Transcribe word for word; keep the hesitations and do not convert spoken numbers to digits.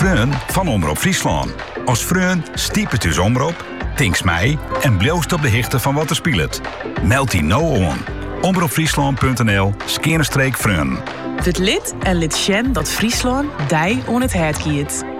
Freun van Omroep Friesland. Als Freun stiept het dus omroep, tinks mij en bloost op de hichte van wat er speelt. Meld die nou aan. omroepfriesland punt n l skerenstreek Freun. Het lid en lid Sjen dat Friesland dij on het hert giet.